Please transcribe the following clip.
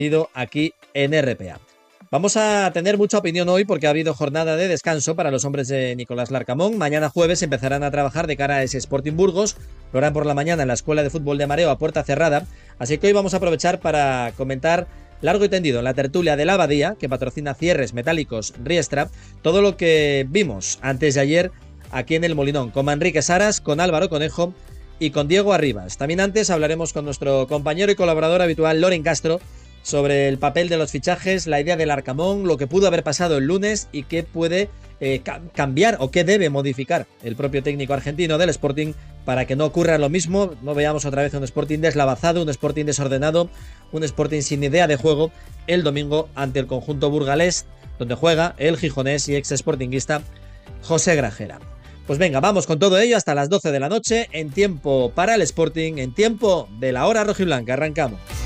aquí en RPA. Vamos a tener mucha opinión hoy porque ha habido jornada de descanso para los hombres de Nicolás Larcamón. Mañana jueves empezarán a trabajar de cara a ese Sporting Burgos. Lo harán por la mañana en la Escuela de Fútbol de Mareo a puerta cerrada. Así que hoy vamos a aprovechar para comentar largo y tendido en la tertulia de la Abadía, que patrocina Cierres Metálicos Riestra, todo lo que vimos antes de ayer aquí en el Molinón, con Manrique Saras, con Álvaro Conejo y con Diego Arribas. También antes hablaremos con nuestro compañero y colaborador habitual, Loren Castro, sobre el papel de los fichajes, la idea del Arcamón, lo que pudo haber pasado el lunes y qué puede cambiar o qué debe modificar el propio técnico argentino del Sporting para que no ocurra lo mismo, no veamos otra vez un Sporting deslavazado, un Sporting desordenado, un Sporting sin idea de juego el domingo ante el conjunto burgalés, donde juega el gijonés y ex sportinguista José Grajera. Pues venga, vamos con todo ello hasta las 12 de la noche, en tiempo para el Sporting, en tiempo de la hora rojiblanca. Arrancamos.